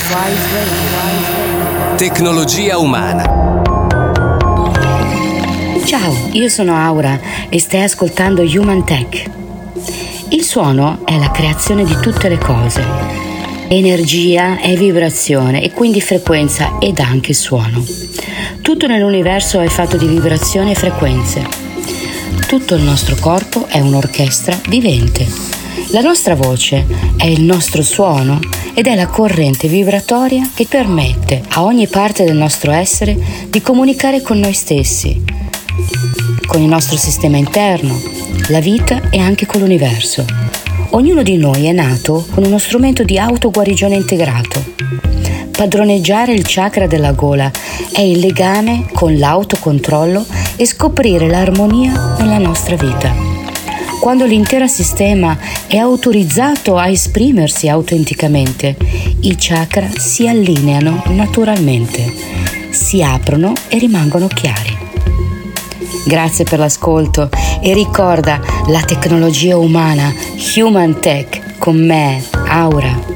Tecnologia umana. Ciao, io sono Aura e stai ascoltando Human Tech. Il suono è la creazione di tutte le cose. Energia è vibrazione e quindi frequenza ed anche suono. Tutto nell'universo è fatto di vibrazioni e frequenze. Tutto il nostro corpo è un'orchestra vivente. La nostra voce è il nostro suono ed è la corrente vibratoria che permette a ogni parte del nostro essere di comunicare con noi stessi, con il nostro sistema interno, la vita e anche con l'universo. Ognuno di noi è nato con uno strumento di autoguarigione integrato. Padroneggiare il chakra della gola è il legame con l'autocontrollo e scoprire l'armonia nella nostra vita. Quando l'intero sistema è autorizzato a esprimersi autenticamente, i chakra si allineano naturalmente, si aprono e rimangono chiari. Grazie per l'ascolto e ricorda la tecnologia umana, Human Tech, con me, Aura.